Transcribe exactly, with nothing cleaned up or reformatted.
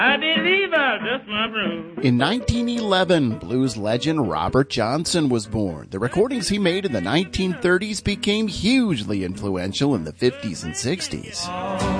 I believe I'll dust my broom. In nineteen eleven, blues legend Robert Johnson was born. The recordings he made in the nineteen thirties became hugely influential in the fifties and sixties.